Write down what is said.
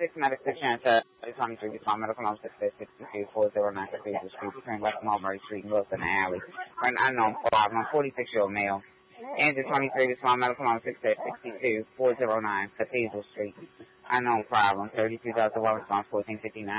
6 Medical Insurance, 23 Small Medical Home, 6662 409 Cathedral Street, between West Mulberry Street and Wilson Alley. For an unknown problem, 46-year-old male. Engine 23 Small Medical Home, 6662 409 Cathedral Street. Unknown problem, 32,001 response, 1459.